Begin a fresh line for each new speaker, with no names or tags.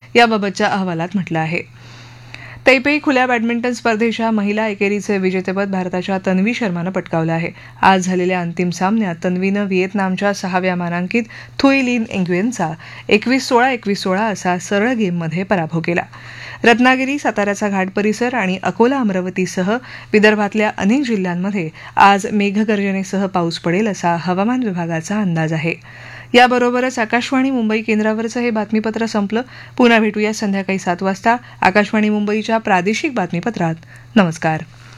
याबाबतच्या अहवालात म्हटलं आहे. तैपेई खुल्या बॅडमिंटन स्पर्धेच्या महिला एकेरीचे विजेतेपद भारताच्या तन्वी शर्मानं पटकावलं आहे. आज झालेल्या अंतिम सामन्यात तन्वीनं व्हिएतनामच्या 6व्या मानांकित थुई लिन एंग्युएनचा 21-16, 21-16 असा सरळ गेममध्ये पराभव केला. रत्नागिरी, साताऱ्याचा घाट परिसर आणि अकोला, अमरावतीसह विदर्भातल्या अनेक जिल्ह्यांमध्ये आज मेघगर्जनेसह पाऊस पडेल असा हवामान विभागाचा अंदाज आहे. याबरोबरच आकाशवाणी मुंबई केंद्रावरचं हे बातमीपत्र संपलं. पुन्हा भेटूया संध्याकाळी 7 वाजता आकाशवाणी मुंबईच्या प्रादेशिक बातमीपत्रात. नमस्कार.